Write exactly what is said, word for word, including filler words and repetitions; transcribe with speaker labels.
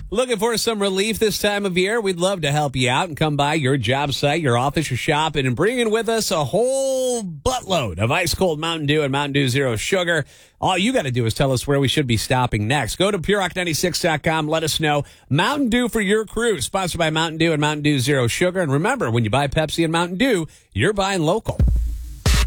Speaker 1: Looking for some relief this time of year? We'd love to help you out and come by your job site, your office, your shop, and bring in with us a whole buttload of ice cold Mountain Dew and Mountain Dew Zero Sugar. All you got to do is tell us where we should be stopping next. Go to pure rock ninety-six dot com. Let us know. Mountain Dew for your crew, sponsored by Mountain Dew and Mountain Dew Zero Sugar. And remember, when you buy Pepsi and Mountain Dew, you're buying local.